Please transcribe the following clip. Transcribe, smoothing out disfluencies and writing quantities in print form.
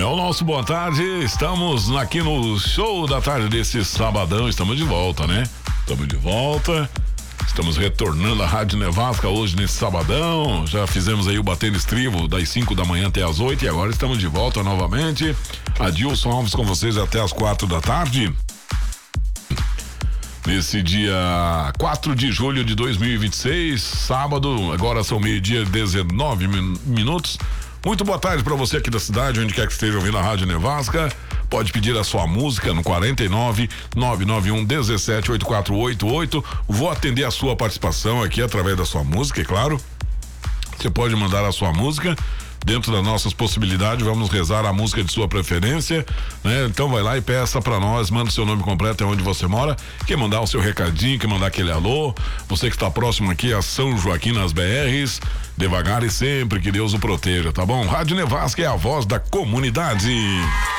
o nosso boa tarde. Estamos aqui no show da tarde desse sabadão. Estamos de volta, né? Estamos de volta. Estamos retornando à Rádio Nevasca hoje nesse sabadão. Já fizemos aí o Batendo Estribo das 5 da manhã até as 8 e agora estamos de volta novamente. Adilson Alves com vocês até as 4 da tarde. Nesse dia 4 de julho de 2026, sábado, agora são 12:dia e 19 minutos. Muito boa tarde para você aqui da cidade, onde quer que esteja ouvindo a Rádio Nevasca. Pode pedir a sua música no 49 991 17 8488. Vou atender a sua participação aqui através da sua música, é claro. Você pode mandar a sua música. Dentro das nossas possibilidades, vamos rezar a música de sua preferência, né? Então vai lá e peça pra nós, manda o seu nome completo e onde você mora, quer mandar o seu recadinho, quer mandar aquele alô, você que está próximo aqui a São Joaquim nas BRs, devagar e sempre, que Deus o proteja, tá bom? Rádio Nevasca é a voz da comunidade.